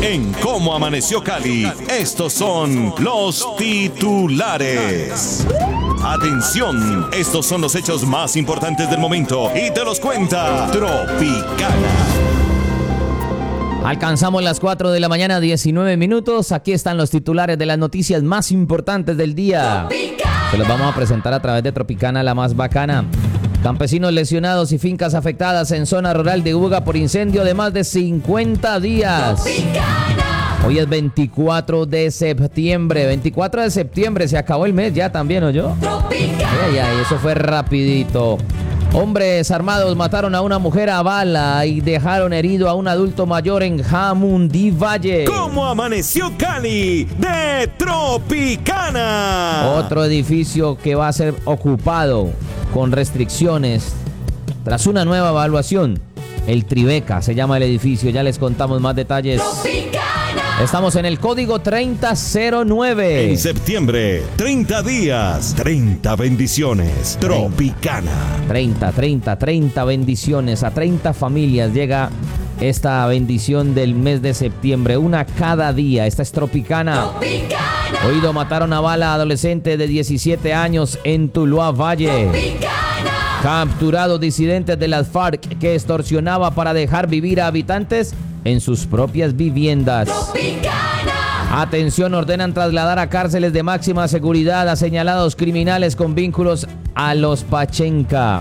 En Cómo Amaneció Cali, estos son los titulares. Atención, estos son los hechos más importantes del momento y te los cuenta Tropicana. Alcanzamos las 4 de la mañana, 19 minutos. Aquí están los titulares de las noticias más importantes del día. Se los vamos a presentar a través de Tropicana, la más bacana. Campesinos lesionados y fincas afectadas en zona rural de Buga por incendio de más de 50 días. Hoy es 24 de septiembre. 24 de septiembre, se acabó el mes ya también, ¿o yo? Ay, eso fue rapidito. Hombres armados mataron a una mujer a bala y dejaron herido a un adulto mayor en Jamundí Valle. ¿Cómo amaneció Cali? De Tropicana. Otro edificio que va a ser ocupado con restricciones tras una nueva evaluación. El Tribeca se llama el edificio. Ya les contamos más detalles. Estamos en el código 3009. En septiembre, 30 días, 30 bendiciones. Tropicana. 30 bendiciones. A 30 familias llega esta bendición del mes de septiembre. Una cada día. Esta es Tropicana. Oído, mataron a bala a adolescente de 17 años en Tuluá Valle. Capturados disidentes de las FARC que extorsionaba para dejar vivir a habitantes en sus propias viviendas. Atención, ordenan trasladar a cárceles de máxima seguridad a señalados criminales con vínculos a los Pachenca.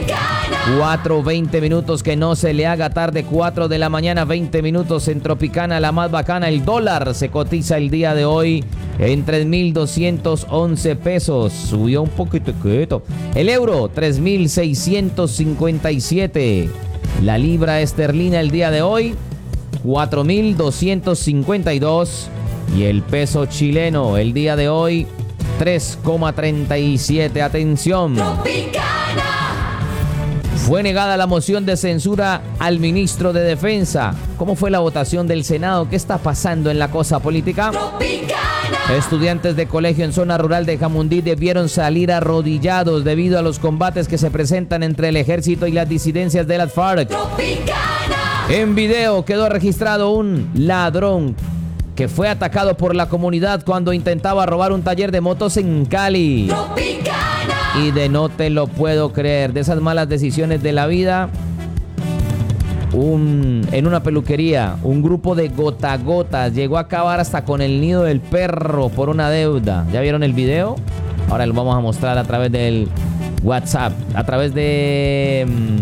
4:20 minutos, que no se le haga tarde. 4 de la mañana, 20 minutos en Tropicana, la más bacana. El dólar se cotiza el día de hoy en 3.211 pesos. Subió un poquito. El euro, 3.657. La libra esterlina el día de hoy, 4.252. Y el peso chileno el día de hoy, 3,37. Atención. Fue negada la moción de censura al ministro de Defensa. ¿Cómo fue la votación del Senado? ¿Qué está pasando en la cosa política? Estudiantes de colegio en zona rural de Jamundí debieron salir arrodillados debido a los combates que se presentan entre el ejército y las disidencias de las FARC. En video quedó registrado un ladrón que fue atacado por la comunidad cuando intentaba robar un taller de motos en Cali. Y de no te lo puedo creer, de esas malas decisiones de la vida, en una peluquería, un grupo de gotagotas llegó a acabar hasta con el nido del perro por una deuda. ¿Ya vieron el video? Ahora lo vamos a mostrar a través del WhatsApp, a través de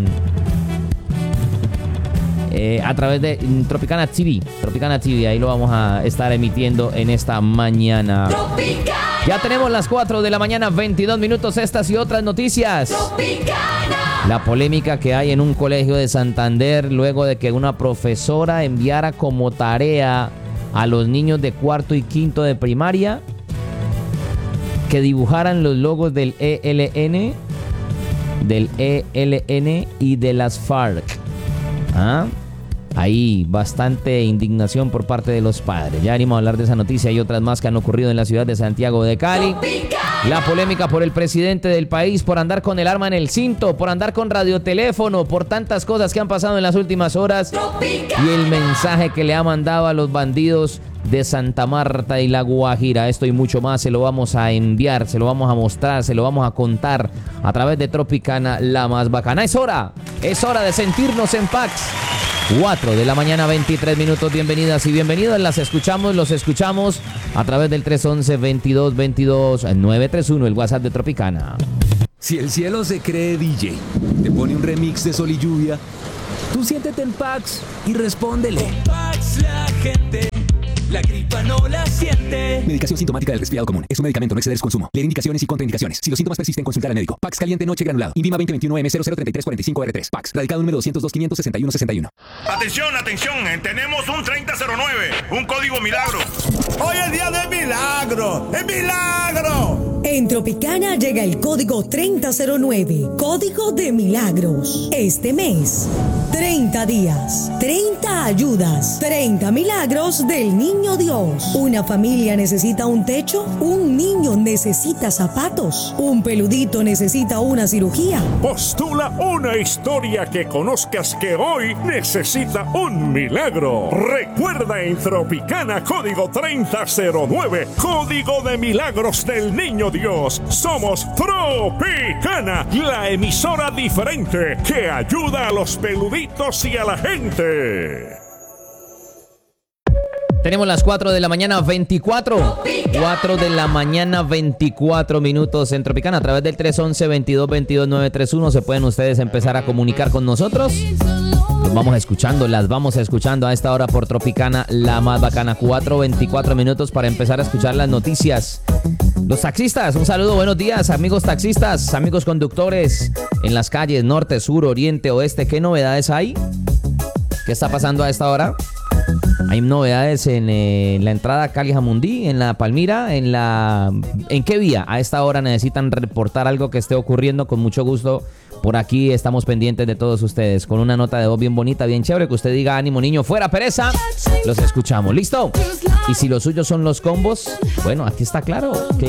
Tropicana TV. Tropicana TV, ahí lo vamos a estar emitiendo en esta mañana. Ya tenemos las 4 de la mañana, 22 minutos. Estas y otras noticias. La polémica que hay en un colegio de Santander luego de que una profesora enviara como tarea a los niños de cuarto y quinto de primaria que dibujaran los logos del ELN y de las FARC. Ahí bastante indignación por parte de los padres. Ya venimos a hablar de esa noticia y otras más que han ocurrido en la ciudad de Santiago de Cali. La polémica por el presidente del país, por andar con el arma en el cinto, por andar con radioteléfono, por tantas cosas que han pasado en las últimas horas. Y el mensaje que le ha mandado a los bandidos de Santa Marta y La Guajira. Esto y mucho más se lo vamos a enviar, se lo vamos a mostrar, se lo vamos a contar a través de Tropicana, la más bacana. Es hora de sentirnos en paz. 4 de la mañana, 23 minutos. Bienvenidas y bienvenidos. Los escuchamos a través del 311-2222-931, el WhatsApp de Tropicana. Si el cielo se cree DJ, te pone un remix de Sol y Lluvia, tú siéntete en Pax y respóndele. Con Pax la gente, la gripa no la siente. Medicación sintomática del resfriado común. Es un medicamento, no exceder su consumo. Leer indicaciones y contraindicaciones. Si los síntomas persisten, consultar al médico. Pax caliente noche granulado. Invima 2021M003345R3. Pax. Radicado número 202-561-61. Atención, tenemos un 3009, un código milagro. Hoy es día de milagro, ¡es milagro! En Tropicana llega el código 3009, código de milagros. Este mes, 30 días, 30 ayudas, 30 milagros del Niño Dios. Una familia necesita un techo, un niño necesita zapatos, un peludito necesita una cirugía. Postula una historia que conozcas que hoy necesita un milagro. Recuerda en Tropicana código 3009, código de milagros del Niño Dios. Somos Tropicana, la emisora diferente que ayuda a los peluditos y a la gente. Tenemos las 4 de la mañana 24. 4 de la mañana 24 minutos en Tropicana. A través del 311-2222-931 se pueden ustedes empezar a comunicar con nosotros. Las vamos escuchando a esta hora por Tropicana, la más bacana. 4:24 minutos para empezar a escuchar las noticias. Los taxistas, un saludo, buenos días, amigos taxistas, amigos conductores en las calles norte, sur, oriente, oeste. ¿Qué novedades hay? ¿Qué está pasando a esta hora? Hay novedades en la entrada a Cali Jamundí, en la Palmira, ¿en qué vía? A esta hora necesitan reportar algo que esté ocurriendo, con mucho gusto. Por aquí estamos pendientes de todos ustedes, con una nota de voz bien bonita, bien chévere, que usted diga: ánimo niño, fuera pereza. Los escuchamos, ¿listo? Y si los suyos son los combos, bueno, aquí está claro.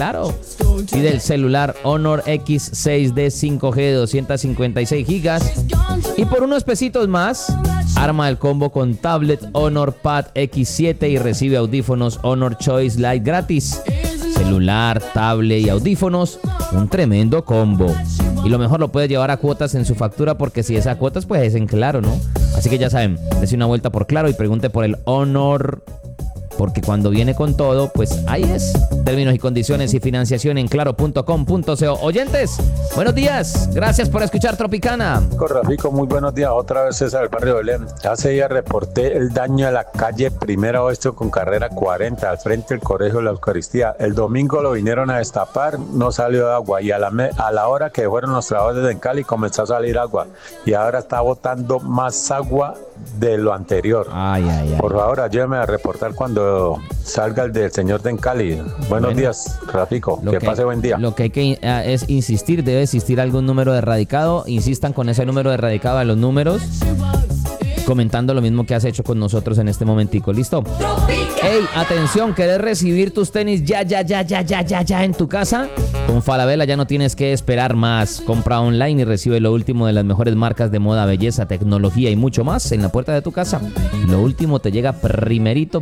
Y del celular Honor X6D 5G de 256 GB. Y por unos pesitos más, arma el combo con tablet Honor Pad X7 y recibe audífonos Honor Choice Lite gratis. Celular, tablet y audífonos, un tremendo combo. Y lo mejor, lo puedes llevar a cuotas en su factura, porque si es a cuotas, pues es en Claro, ¿no? Así que ya saben, dése una vuelta por Claro y pregunte por el Honor, porque cuando viene con todo, pues ahí es. Términos y condiciones y financiación en claro.com.co. Oyentes, buenos días. Gracias por escuchar Tropicana. Rafico, muy buenos días. Otra vez César del barrio Belén. Hace días reporté el daño a la calle Primera Oeste con carrera 40 al frente del Colegio de la Eucaristía. El domingo lo vinieron a destapar, no salió agua, y a la hora que fueron los trabajadores en Cali comenzó a salir agua, y ahora está botando más agua de lo anterior. Ay. Por favor, ayúdame a reportar cuando salga el del señor de Cali. Buenos días, Rafico. Que pase buen día. Lo que hay que es insistir, debe existir algún número de radicado. Insistan con ese número de radicado a los números, comentando lo mismo que has hecho con nosotros en este momentico. ¿Listo? Ey, atención, ¿querés recibir tus tenis ya en tu casa? Con Falabella ya no tienes que esperar más. Compra online y recibe lo último de las mejores marcas de moda, belleza, tecnología y mucho más en la puerta de tu casa. Lo último te llega primerito.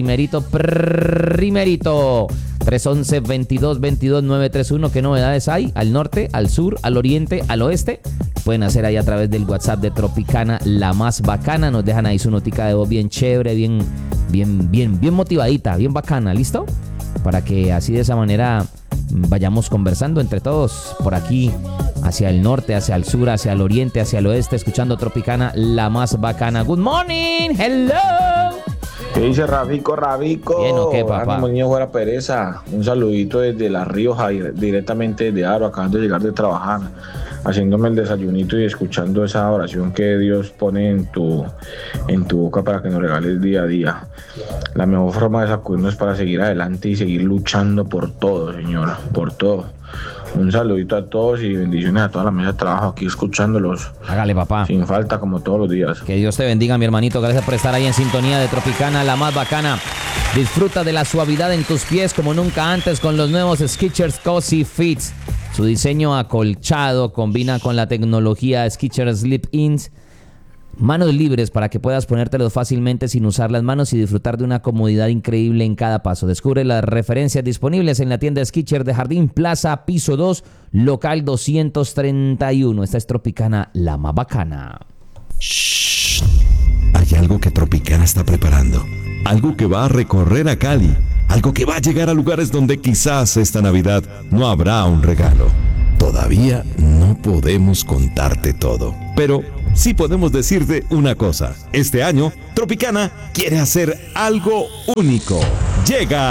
311-2222-931. ¿Qué novedades hay? Al norte, al sur, al oriente, al oeste. Pueden hacer ahí a través del WhatsApp de Tropicana, la más bacana. Nos dejan ahí su notica de voz bien chévere, bien motivadita, bien bacana. ¿Listo? Para que así de esa manera vayamos conversando entre todos por aquí, hacia el norte, hacia el sur, hacia el oriente, hacia el oeste, escuchando Tropicana, la más bacana. Good morning, hello. ¿Qué dice Rafico? Bien, ¿o qué, papá? Ánimo, niño, fuera pereza. Un saludito desde La Rioja, directamente desde Aro, acabando de llegar de trabajar, haciéndome el desayunito y escuchando esa oración que Dios pone en tu boca para que nos regales día a día. La mejor forma de sacudirnos es para seguir adelante y seguir luchando por todo, señora, por todo. Un saludito a todos y bendiciones a toda la mesa de trabajo aquí escuchándolos. Hágale, papá. Sin falta, como todos los días. Que Dios te bendiga, mi hermanito. Gracias por estar ahí en sintonía de Tropicana, la más bacana. Disfruta de la suavidad en tus pies como nunca antes con los nuevos Skechers Cozy Fit. Su diseño acolchado combina con la tecnología Skechers Slip-ins. Manos libres para que puedas ponértelos fácilmente sin usar las manos y disfrutar de una comodidad increíble en cada paso. Descubre las referencias disponibles en la tienda Skechers de Jardín Plaza, piso 2, local 231. Esta es Tropicana, la más bacana. Shh. Hay algo que Tropicana está preparando. Algo que va a recorrer a Cali. Algo que va a llegar a lugares donde quizás esta Navidad no habrá un regalo. Todavía no podemos contarte todo, pero sí podemos decirte una cosa. Este año, Tropicana quiere hacer algo único. Llega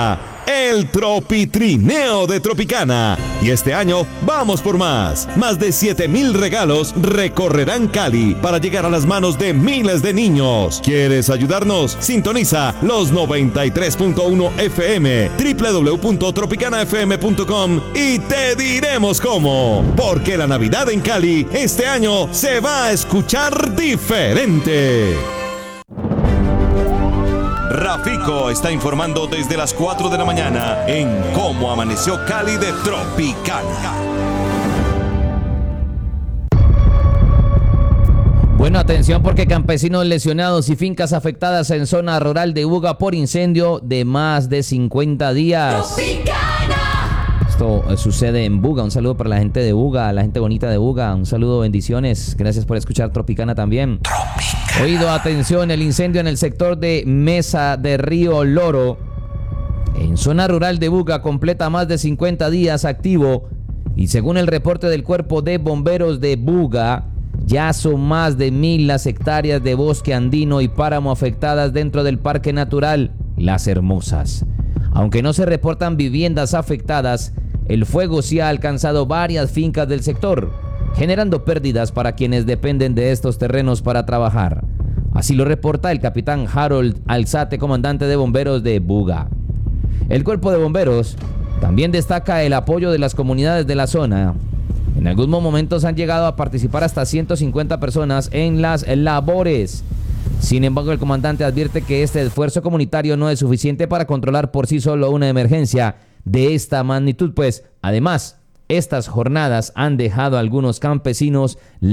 el Tropitrineo de Tropicana. Y este año vamos por más. Más de 7,000 regalos recorrerán Cali para llegar a las manos de miles de niños. ¿Quieres ayudarnos? Sintoniza los 93.1 FM, www.tropicanafm.com y te diremos cómo. Porque la Navidad en Cali este año se va a escuchar diferente. Rafico está informando desde las 4 de la mañana en Cómo Amaneció Cali de Tropicana. Bueno, atención porque campesinos lesionados y fincas afectadas en zona rural de Buga por incendio de más de 50 días. ¡Tropicana! Esto sucede en Buga. Un saludo para la gente de Buga, la gente bonita de Buga. Un saludo, bendiciones. Gracias por escuchar Tropicana también. Oído, atención, el incendio en el sector de Mesa de Río Loro, en zona rural de Buga, completa más de 50 días activo y según el reporte del Cuerpo de Bomberos de Buga, ya son más de 1,000 las hectáreas de bosque andino y páramo afectadas dentro del Parque Natural Las Hermosas. Aunque no se reportan viviendas afectadas, el fuego sí ha alcanzado varias fincas del sector, generando pérdidas para quienes dependen de estos terrenos para trabajar. Así lo reporta el capitán Harold Alzate, comandante de bomberos de Buga. El cuerpo de bomberos también destaca el apoyo de las comunidades de la zona. En algunos momentos han llegado a participar hasta 150 personas en las labores. Sin embargo, el comandante advierte que este esfuerzo comunitario no es suficiente para controlar por sí solo una emergencia de esta magnitud, pues además estas jornadas han dejado a algunos campesinos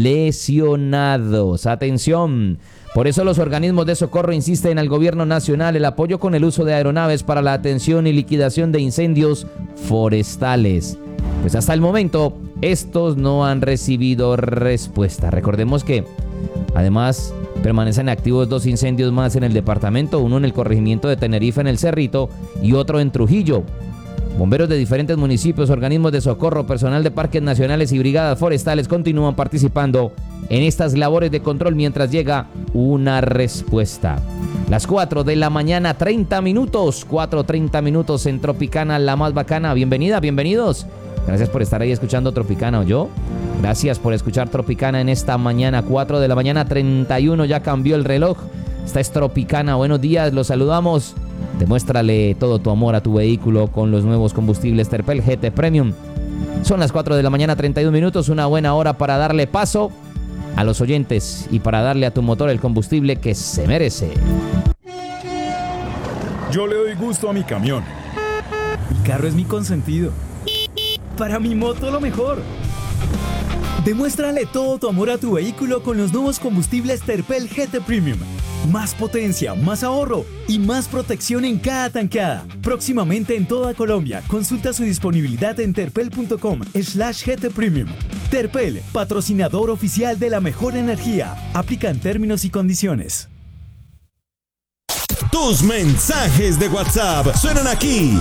lesionados. Atención. Por eso los organismos de socorro insisten al gobierno nacional el apoyo con el uso de aeronaves para la atención y liquidación de incendios forestales. Pues hasta el momento estos no han recibido respuesta. Recordemos que además permanecen activos 2 incendios más en el departamento, uno en el corregimiento de Tenerife en el Cerrito y otro en Trujillo. Bomberos de diferentes municipios, organismos de socorro, personal de parques nacionales y brigadas forestales continúan participando en estas labores de control mientras llega una respuesta. Las 4 de la mañana, 30 minutos, 4:30 minutos en Tropicana, la más bacana. Bienvenida, bienvenidos. Gracias por estar ahí escuchando Tropicana, ¿oyó? Gracias por escuchar Tropicana en esta mañana, 4 de la mañana, 31, ya cambió el reloj. Esta es Tropicana, buenos días, los saludamos. Demuéstrale todo tu amor a tu vehículo con los nuevos combustibles Terpel GT Premium. Son las 4 de la mañana, 31 minutos, una buena hora para darle paso a los oyentes y para darle a tu motor el combustible que se merece. Yo le doy gusto a mi camión. Mi carro es mi consentido. Para mi moto lo mejor. Demuéstrale todo tu amor a tu vehículo con los nuevos combustibles Terpel GT Premium. Más potencia, más ahorro y más protección en cada tankada. Próximamente en toda Colombia. Consulta su disponibilidad en terpel.com/GT Premium. Terpel, patrocinador oficial de la mejor energía. Aplican términos y condiciones. Tus mensajes de WhatsApp suenan aquí.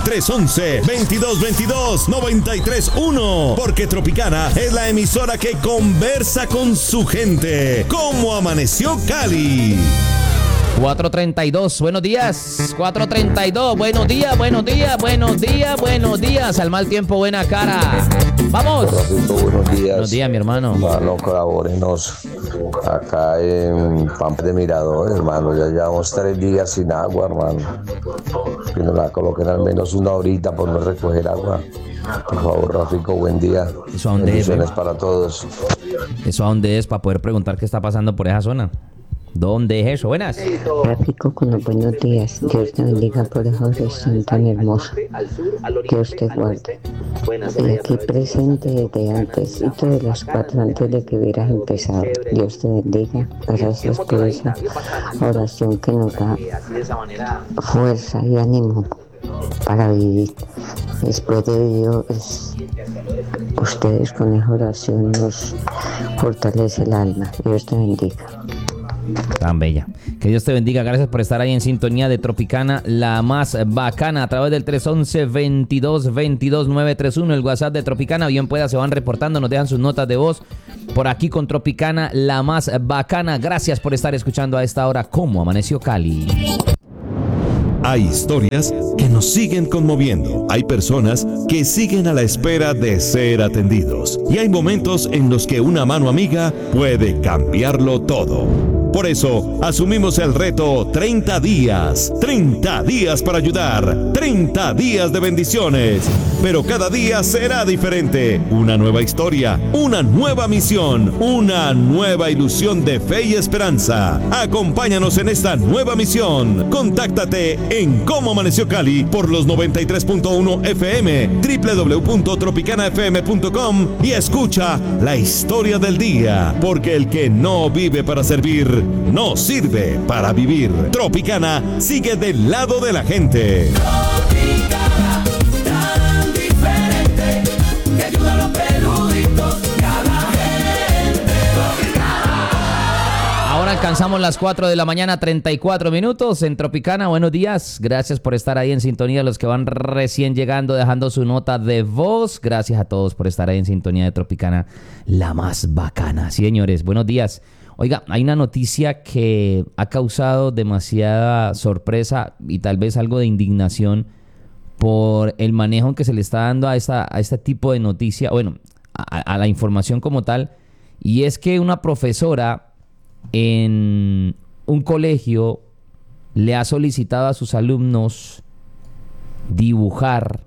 311-2222-931. Porque Tropicana es la emisora que conversa con su gente. ¿Cómo amaneció Cali? 4:32, buenos días. 4:32, buenos días, buenos días, buenos días, buenos días. Al mal tiempo, buena cara. ¡Vamos! Rafito, buenos días. Buenos días, mi hermano. Hermano, colabórenos acá en Pampa de Mirador, hermano. Ya llevamos 3 días sin agua, hermano. Que nos la coloquen al menos una horita por no recoger agua. Por favor, Rafico, buen día. ¿Eso a dónde es? Bendiciones para todos. ¿Eso a dónde es? Para poder preguntar qué está pasando por esa zona. ¿Dónde es eso? Buenas. Rafico, con los buenos días. Dios te bendiga por esa oración tan hermosa. Dios te guarde. Aquí presente desde antes y de las 4 antes de que hubieras empezado. Dios te bendiga. Gracias por esa oración que nos da fuerza y ánimo para vivir. Después de Dios, ustedes con esa oración nos fortalece el alma. Dios te bendiga. Tan bella. Que Dios te bendiga. Gracias por estar ahí en sintonía de Tropicana, la más bacana, a través del 311-2222-931, el WhatsApp de Tropicana. Bien pueda, se van reportando, nos dejan sus notas de voz por aquí con Tropicana, la más bacana. Gracias por estar escuchando a esta hora Cómo Amaneció Cali. Hay historias que nos siguen conmoviendo. Hay personas que siguen a la espera de ser atendidos. Y hay momentos en los que una mano amiga puede cambiarlo todo. Por eso, asumimos el reto 30 días. 30 días para ayudar. 30 días de bendiciones. Pero cada día será diferente. Una nueva historia, una nueva misión, una nueva ilusión de fe y esperanza. Acompáñanos en esta nueva misión. Contáctate en Cómo Amaneció Cali por los 93.1 FM, www.tropicanafm.com y escucha la historia del día. Porque el que no vive para servir, no sirve para vivir. Tropicana sigue del lado de la gente. Tropicana, tan diferente, que ayuda a los peluditos y a la gente. Ahora alcanzamos las 4 de la mañana, 34 minutos en Tropicana. Buenos días. Gracias por estar ahí en sintonía. Los que van recién llegando, dejando su nota de voz. Gracias a todos por estar ahí en sintonía de Tropicana, la más bacana. Sí, señores, buenos días. Oiga, hay una noticia que ha causado demasiada sorpresa y tal vez algo de indignación por el manejo que se le está dando a este tipo de noticia, bueno, a la información como tal. Y es que una profesora en un colegio le ha solicitado a sus alumnos dibujar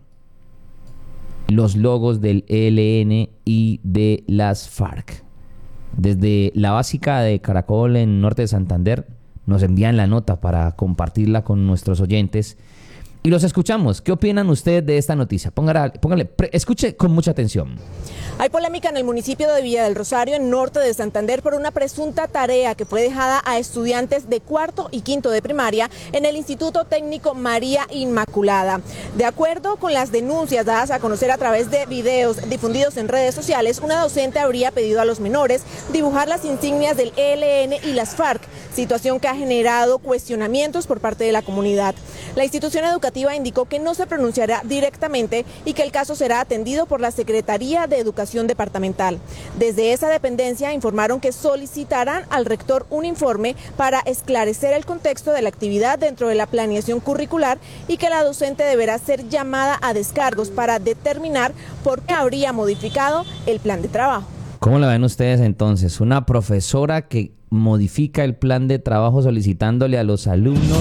los logos del ELN y de las FARC. Desde la básica de Caracol en Norte de Santander nos envían la nota para compartirla con nuestros oyentes y los escuchamos. ¿Qué opinan ustedes de esta noticia? Escuche con mucha atención. Hay polémica en el municipio de Villa del Rosario, en Norte de Santander, por una presunta tarea que fue dejada a estudiantes de cuarto y quinto de primaria en el Instituto Técnico María Inmaculada. De acuerdo con las denuncias dadas a conocer a través de videos difundidos en redes sociales, una docente habría pedido a los menores dibujar las insignias del ELN y las FARC, situación que ha generado cuestionamientos por parte de la comunidad. La institución educativa indicó que no se pronunciará directamente y que el caso será atendido por la Secretaría de Educación Departamental. Desde esa dependencia informaron que solicitarán al rector un informe para esclarecer el contexto de la actividad dentro de la planeación curricular y que la docente deberá ser llamada a descargos para determinar por qué habría modificado el plan de trabajo. ¿Cómo la ven ustedes entonces? Una profesora que modifica el plan de trabajo solicitándole a los alumnos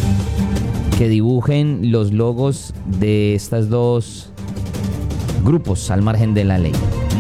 que dibujen los logos de estas dos grupos al margen de la ley.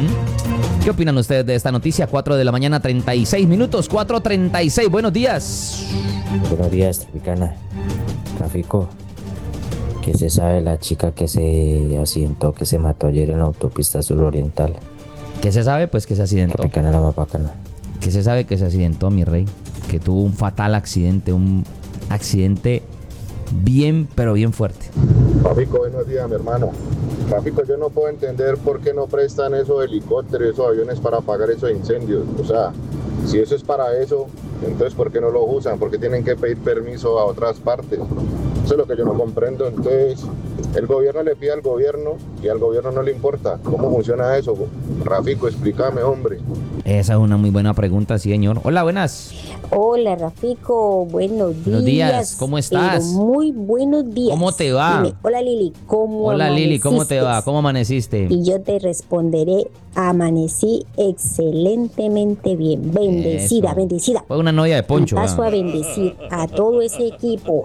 ¿Qué opinan ustedes de esta noticia? 4 de la mañana, 36 minutos, 4:36. Buenos días. Buenos días, Tropicana. Tráfico. ¿Qué se sabe de la chica que se accidentó, que se mató ayer en la autopista suroriental? ¿Qué se sabe? Pues que se accidentó. Tropicana, la más bacana. ¿Qué se sabe? Que se accidentó, mi rey. Que tuvo un fatal accidente, un accidente bien, pero bien fuerte. Tráfico, buenos días, mi hermano. Tráfico, yo no puedo entender por qué no prestan esos helicópteros, esos aviones para apagar esos incendios. O sea, si eso es para eso, entonces ¿por qué no lo usan? ¿Por qué tienen que pedir permiso a otras partes? Eso es lo que yo no comprendo. Entonces, el gobierno le pide al gobierno y al gobierno no le importa. ¿Cómo funciona eso? Tráfico, explícame, hombre. Esa es una muy buena pregunta, sí, señor. Hola, buenas. Hola, Rafico, buenos días. Buenos días, ¿cómo estás? Muy buenos días. ¿Cómo te va? Dime, hola, Lili, ¿cómo Hola, amaneciste? Lili, ¿cómo te va? ¿Cómo amaneciste? Y yo te responderé, amanecí excelentemente bien. Bendecida, Eso. bendecida. Fue una novia de Poncho. Y paso a bendecir a todo ese equipo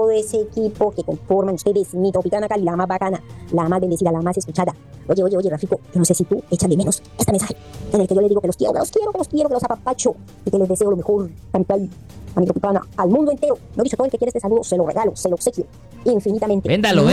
que conforman ustedes, mi Tropicana Cali, la más bacana, la más bendecida, la más escuchada. Oye, Rafico, yo no sé si tú échale menos este mensaje en el que yo le digo que los quiero, que los apapacho y que les deseo lo mejor a mi Tropicana, al mundo entero. No dicho todo el que quiere este saludo, se lo regalo, se lo obsequio infinitamente. Véndalo.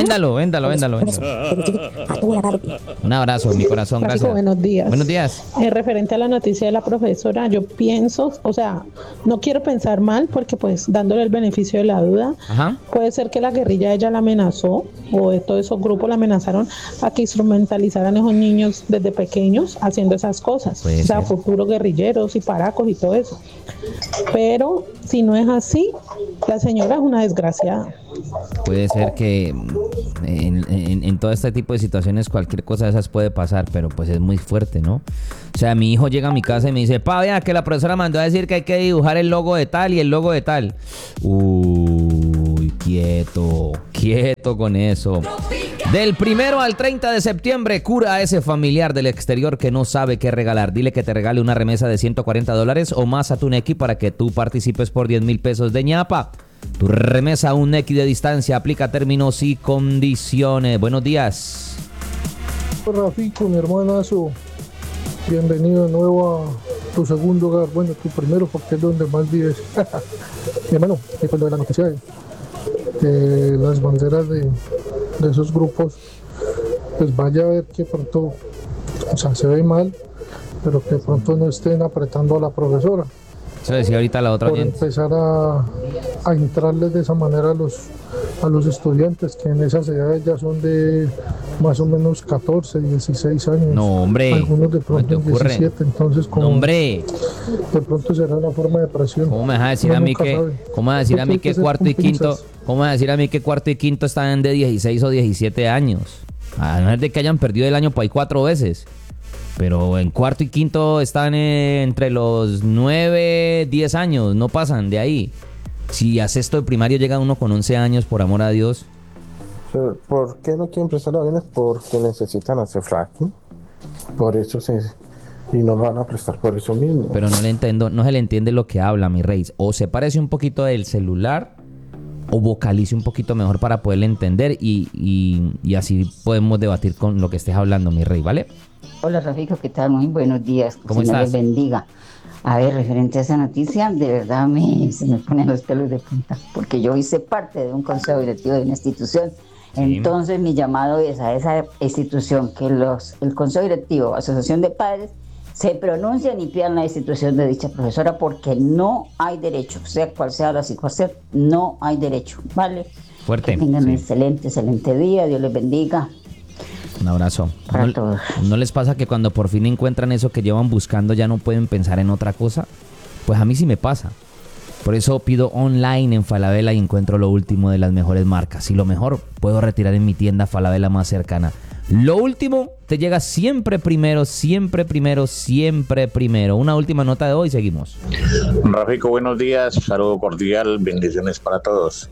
A toda la parte. Un abrazo, mi corazón, Rafico, gracias. buenos días. Buenos días. Referente a la noticia de la profesora, yo pienso, o sea, no quiero pensar mal porque pues dándole el beneficio de la duda, Ajá. puede ser que la guerrilla ella la amenazó o de todos esos grupos la amenazaron a que instrumentalizaran a esos niños desde pequeños haciendo esas cosas. Puede o sea, ser. futuros guerrilleros y paracos y todo eso. Pero si no es así, la señora es una desgraciada. Puede ser que en todo este tipo de situaciones cualquier cosa de esas puede pasar, pero pues es muy fuerte, ¿no? O sea, mi hijo llega a mi casa y me dice, pa, vea que la profesora mandó a decir que hay que dibujar el logo de tal y el logo de tal. Uy, Quieto con eso. Del 1 al 30 de septiembre, cura a ese familiar del exterior que no sabe qué regalar. Dile que te regale una remesa de $140 o más a tu Nequi para que tú participes por 10,000 pesos de ñapa. Tu remesa a un Nequi de distancia, aplica términos y condiciones. Buenos días. Rafico, mi hermanazo, bienvenido de nuevo a tu segundo hogar. Bueno, tu primero porque es donde más vives. Mi hermano, con lo de la noticia de las banderas de esos grupos, pues vaya a ver que pronto, o sea, se ve mal, pero que pronto no estén apretando a la profesora. Eso decía ahorita la otra por oyente. Empezar a entrarles de esa manera a los estudiantes que en esas edades ya son de más o menos 14, 16 años. No, hombre. Algunos de pronto en 17, entonces como no, hombre. De pronto será una forma de presión. ¿Cómo me vas a decir a mí que cuarto y quinto? ¿Cómo me vas a decir a mí que cuarto y quinto están de 16 o 17 años? A no ser de que hayan perdido el año por ahí 4 veces. Pero en cuarto y quinto están entre los 9, 10 años, no pasan de ahí. Si a sexto de primario llega uno con 11 años, por amor a Dios. ¿Por qué no quieren prestar aviones? Porque necesitan hacer fracking. Por eso y no lo van a prestar por eso mismo. Pero no se le entiende lo que habla, mi rey. O se parece un poquito del celular o vocalice un poquito mejor para poderle entender y así podemos debatir con lo que estés hablando, mi rey, ¿vale? Hola Rafico, ¿qué tal? Muy buenos días. ¿Cómo Señor estás? les bendiga. A ver, referente a esa noticia, de verdad se me ponen los pelos de punta, porque yo hice parte de un consejo directivo de una institución. Sí. Entonces mi llamado es a esa institución que el consejo directivo, asociación de padres, se pronuncien y pidan la destitución de dicha profesora porque no hay derecho, sea cual sea la situación, no hay derecho, ¿vale? Fuerte. Que tengan un excelente día, Dios les bendiga. Un abrazo. Para todos. ¿No les pasa que cuando por fin encuentran eso que llevan buscando ya no pueden pensar en otra cosa? Pues a mí sí me pasa. Por eso pido online en Falabella y encuentro lo último de las mejores marcas. Y lo mejor puedo retirar en mi tienda Falabella más cercana. Lo último te llega siempre primero, siempre primero, siempre primero. Una última nota de hoy, seguimos. Rafico, buenos días, saludo cordial, bendiciones para todos.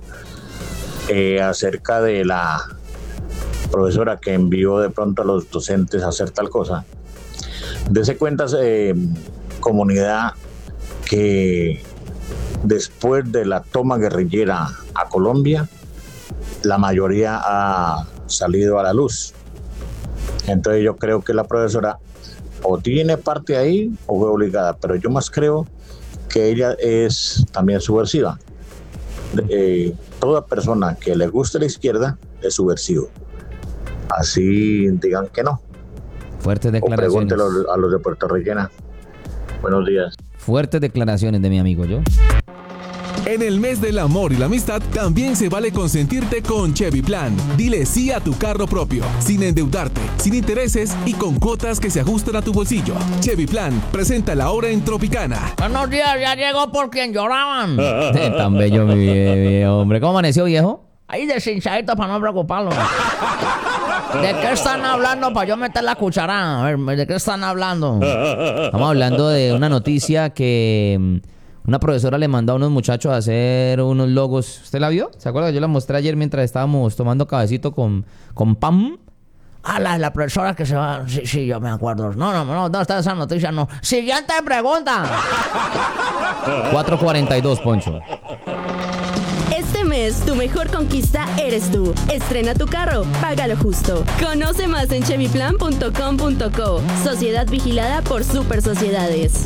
Acerca de la profesora que envió de pronto a los docentes a hacer tal cosa, dese cuenta, comunidad, que después de la toma guerrillera a Colombia, la mayoría ha salido a la luz. Entonces yo creo que la profesora o tiene parte ahí o fue obligada, pero yo más creo que ella es también subversiva. Toda persona que le guste la izquierda es subversivo. Así digan que no. Fuertes declaraciones. O pregúntelo a los de Puerto Riquena. Buenos días. Fuertes declaraciones de mi amigo yo. En el mes del amor y la amistad también se vale consentirte con Chevy Plan. Dile sí a tu carro propio, sin endeudarte, sin intereses y con cuotas que se ajustan a tu bolsillo. Chevy Plan presenta la hora en Tropicana. Buenos días, ya llegó por quien lloraban. Tan bello mi hombre. ¿Cómo amaneció, viejo? Ahí deshinchadito para no preocuparlo. ¿De qué están hablando para yo meter la cuchara? A ver, ¿de qué están hablando? Estamos hablando de una noticia que una profesora le mandó a unos muchachos a hacer unos logos. ¿Usted la vio? ¿Se acuerda? Yo la mostré ayer mientras estábamos tomando cabecito con pan. Ah, la profesora que se va. Sí, yo me acuerdo. No está esa noticia, no. Siguiente pregunta. 4:42, Poncho. Este mes, tu mejor conquista eres tú. Estrena tu carro, págalo justo. Conoce más en chevyplan.com.co. Sociedad vigilada por Super Sociedades.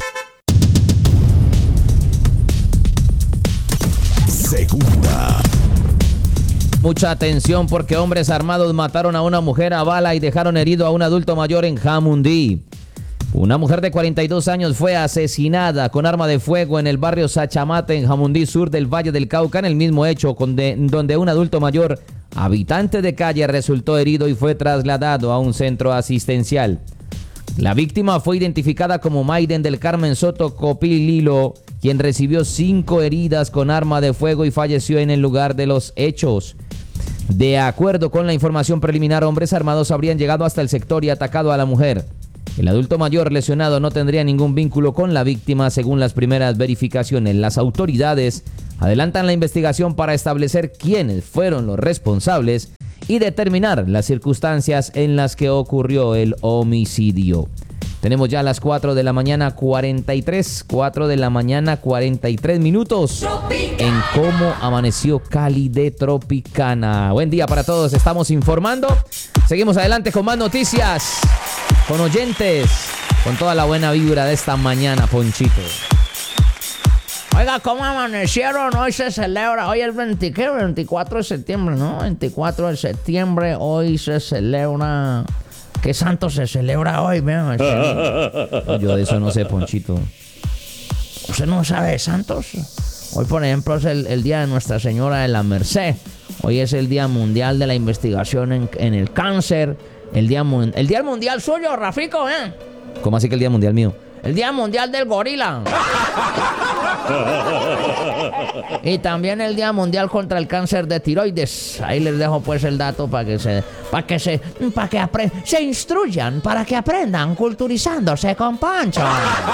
Segunda. Mucha atención porque hombres armados mataron a una mujer a bala y dejaron herido a un adulto mayor en Jamundí. Una mujer de 42 años fue asesinada con arma de fuego en el barrio Sachamate, en Jamundí Sur del Valle del Cauca, en el mismo hecho donde un adulto mayor, habitante de calle, resultó herido y fue trasladado a un centro asistencial. La víctima fue identificada como Maiden del Carmen Soto Copililo, quien recibió 5 heridas con arma de fuego y falleció en el lugar de los hechos. De acuerdo con la información preliminar, hombres armados habrían llegado hasta el sector y atacado a la mujer. El adulto mayor lesionado no tendría ningún vínculo con la víctima según las primeras verificaciones. Las autoridades adelantan la investigación para establecer quiénes fueron los responsables y determinar las circunstancias en las que ocurrió el homicidio. Tenemos ya las 4 de la mañana 43 minutos en Cómo Amaneció Cali de Tropicana. Buen día para todos, estamos informando. Seguimos adelante con más noticias, con oyentes, con toda la buena vibra de esta mañana, Ponchito. Oiga, ¿cómo amanecieron? Hoy se celebra, hoy es 24 de septiembre, ¿no? 24 de septiembre, hoy se celebra... ¿Qué santo se celebra hoy? Vean, yo de eso no sé, Ponchito. ¿Usted no sabe de santos? Hoy, por ejemplo, es el día de Nuestra Señora de la Merced. Hoy es el Día Mundial de la Investigación en el Cáncer. El día mundial suyo, Rafico, ¿eh? ¿Cómo así que el Día Mundial mío? El Día Mundial del Gorila. Y también el Día Mundial contra el Cáncer de Tiroides. Ahí les dejo pues el dato para que se instruyan, para que aprendan culturizándose con Poncho.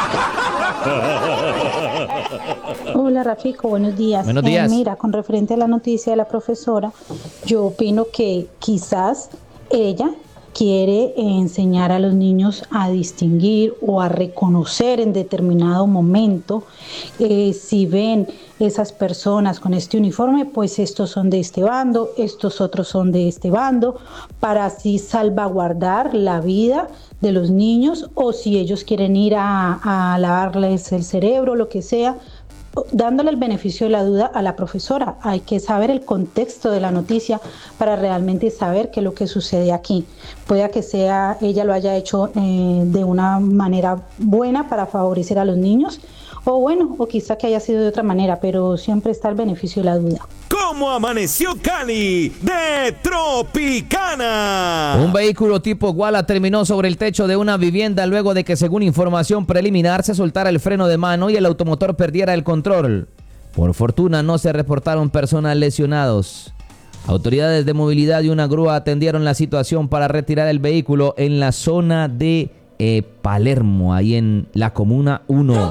Hola Rafico, buenos días. Buenos días. Mira, con referente a la noticia de la profesora, yo opino que quizás ella quiere enseñar a los niños a distinguir o a reconocer en determinado momento si ven esas personas con este uniforme, pues estos son de este bando, estos otros son de este bando, para así salvaguardar la vida de los niños, o si ellos quieren ir a lavarles el cerebro, lo que sea, dándole el beneficio de la duda a la profesora. Hay que saber el contexto de la noticia para realmente saber qué es lo que sucede aquí. Puede que ella lo haya hecho de una manera buena para favorecer a los niños, o quizá que haya sido de otra manera, pero siempre está el beneficio de la duda. ¿Cómo amaneció Cali de Tropicana? Un vehículo tipo Guala terminó sobre el techo de una vivienda luego de que, según información preliminar, se soltara el freno de mano y el automotor perdiera el control. Por fortuna no se reportaron personas lesionados. Autoridades de movilidad y una grúa atendieron la situación para retirar el vehículo en la zona de Palermo, ahí en la Comuna 1.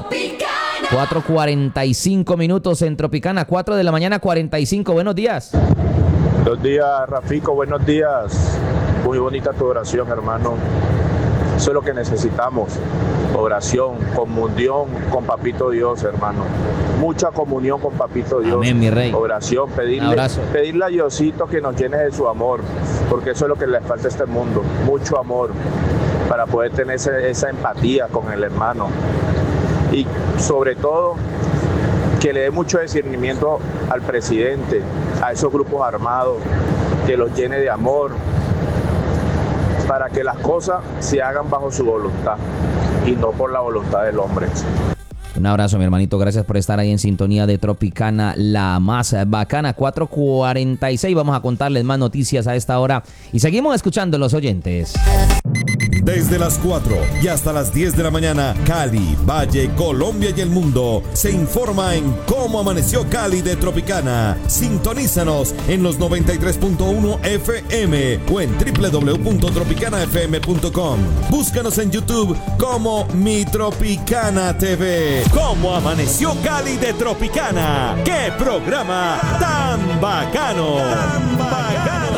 4:45 minutos en Tropicana, 4 de la mañana 45. Buenos días. Buenos días, Rafico, buenos días. Muy bonita tu oración, hermano. Eso es lo que necesitamos. Oración, comunión con Papito Dios, hermano. Mucha comunión con Papito Dios. Amén, mi rey. Oración, pedirle a Diosito que nos llene de su amor, porque eso es lo que le falta a este mundo. Mucho amor, para poder tener esa empatía con el hermano. Y sobre todo, que le dé mucho discernimiento al presidente, a esos grupos armados, que los llene de amor, para que las cosas se hagan bajo su voluntad y no por la voluntad del hombre. Un abrazo, mi hermanito. Gracias por estar ahí en sintonía de Tropicana, la más bacana. 4:46. Vamos a contarles más noticias a esta hora y seguimos escuchando los oyentes. Desde las 4 y hasta las 10 de la mañana, Cali, Valle, Colombia y el mundo se informa en Cómo Amaneció Cali de Tropicana. Sintonízanos en los 93.1 FM o en www.tropicanafm.com. Búscanos en YouTube como Mi Tropicana TV. Cómo Amaneció Cali de Tropicana. ¡Qué programa tan bacano! ¡Tan bacano!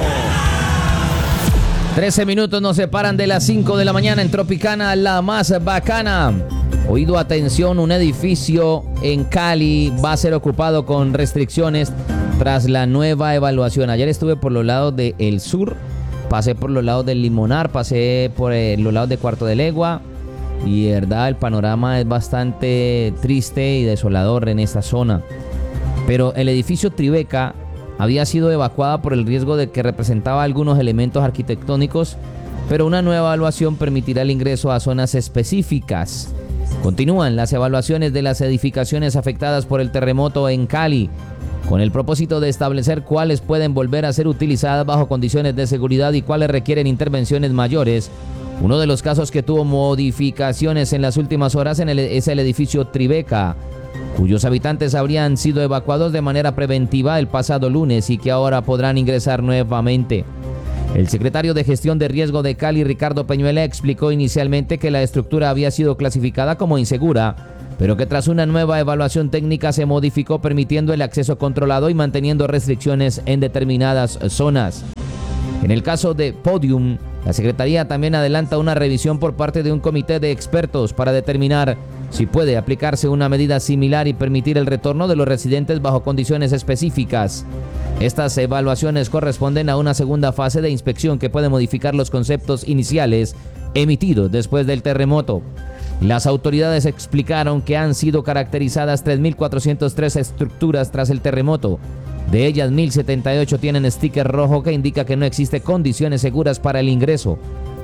13 minutos nos separan de las 5 de la mañana en Tropicana, la más bacana. Oído, atención, un edificio en Cali va a ser ocupado con restricciones tras la nueva evaluación. Ayer estuve por los lados del sur, pasé por los lados del Limonar, pasé por los lados de Cuarto de Legua y de verdad el panorama es bastante triste y desolador en esta zona. Pero el edificio Tribeca había sido evacuada por el riesgo de que representaba algunos elementos arquitectónicos, pero una nueva evaluación permitirá el ingreso a zonas específicas. Continúan las evaluaciones de las edificaciones afectadas por el terremoto en Cali, con el propósito de establecer cuáles pueden volver a ser utilizadas bajo condiciones de seguridad y cuáles requieren intervenciones mayores. Uno de los casos que tuvo modificaciones en las últimas horas es el edificio Tribeca, cuyos habitantes habrían sido evacuados de manera preventiva el pasado lunes y que ahora podrán ingresar nuevamente. El secretario de Gestión de Riesgo de Cali, Ricardo Peñuela, explicó inicialmente que la estructura había sido clasificada como insegura, pero que tras una nueva evaluación técnica se modificó permitiendo el acceso controlado y manteniendo restricciones en determinadas zonas. En el caso de Podium, la Secretaría también adelanta una revisión por parte de un comité de expertos para determinar si puede aplicarse una medida similar y permitir el retorno de los residentes bajo condiciones específicas. Estas evaluaciones corresponden a una segunda fase de inspección que puede modificar los conceptos iniciales emitidos después del terremoto. Las autoridades explicaron que han sido caracterizadas 3.403 estructuras tras el terremoto. De ellas, 1.078 tienen sticker rojo que indica que no existe condiciones seguras para el ingreso.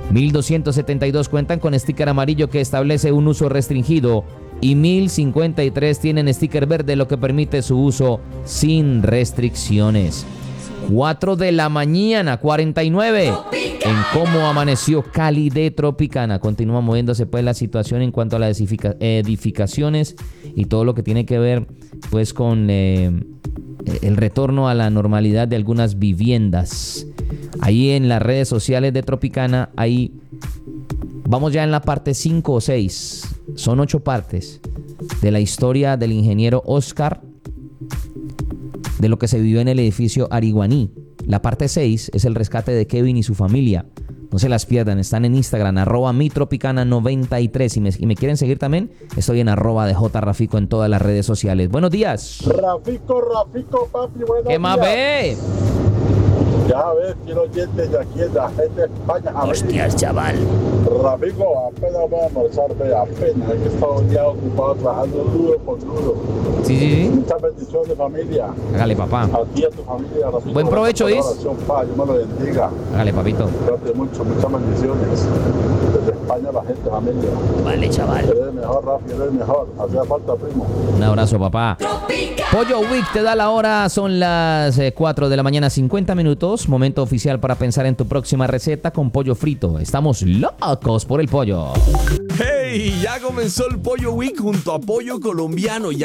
1.272 cuentan con sticker amarillo que establece un uso restringido y 1.053 tienen sticker verde, lo que permite su uso sin restricciones. 4 de la mañana, 49. En cómo amaneció Cali de Tropicana. Continúa moviéndose pues la situación en cuanto a las edificaciones y todo lo que tiene que ver pues con el retorno a la normalidad de algunas viviendas. Ahí en las redes sociales de Tropicana, ahí vamos ya en la parte 5 o 6. Son 8 partes de la historia del ingeniero Oscar, de lo que se vivió en el edificio Ariguaní. La parte 6 es el rescate de Kevin y su familia. No se las pierdan, están en Instagram, @mitropicana93. Y me quieren seguir también, estoy en @DJRafico en todas las redes sociales. Buenos días. Rafico, papi, buenos días. ¿Qué más ve? Ya ves, quiero oyentes de aquí, de la gente de España. Hostias, chaval. Rafico, apenas voy a almorzar, ve, apenas. He estado ya ocupado trabajando duro por duro. Sí. Muchas bendiciones, familia. Hágale, papá. A ti y a tu familia, Rafico. Buen provecho, Is. Dios me lo bendiga. Hágale, papito. Cuídate mucho, muchas bendiciones. Desde España, la gente, familia. Vale, chaval. Eres mejor, Rafi, eres mejor. Hacía falta, primo. Un abrazo, papá. Pollo Week te da la hora, son las 4 de la mañana, 50 minutos. Momento oficial para pensar en tu próxima receta con pollo frito. Estamos locos por el pollo. ¡Hey! Ya comenzó el Pollo Week junto a Pollo Colombiano.